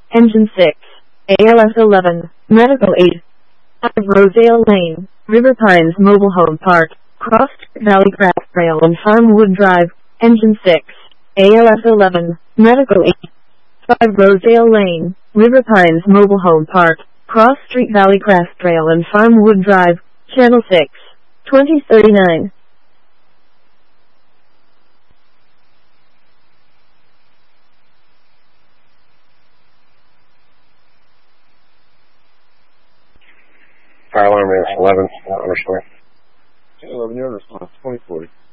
Engine 6. ALS 11. Medical aid. 5 Rosedale Lane, River Pines Mobile Home Park, Cross Valley Grass Trail and Farmwood Drive. Engine 6. ALS 11. Medical aid. 5 Rosedale Lane, River Pines Mobile Home Park, Cross Street Valley Grass Trail and Farmwood Drive. Channel 6. 2039. Fire alarm is 11, underscore. 11, your response, 2040.